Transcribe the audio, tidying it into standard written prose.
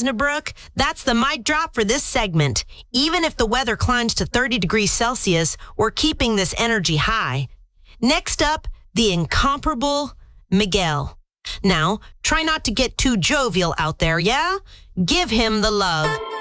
Osnabrück, that's the mic drop for this segment. Even if the weather climbs to 30 degrees Celsius, we're keeping this energy high. Next up, the incomparable Miguel. Now, try not to get too jovial out there, yeah? Give him the love.